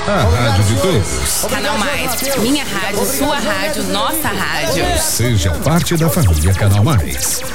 A rádio de todos. Canal Mais, minha rádio, sua rádio, nossa rádio. Seja parte da família Canal Mais.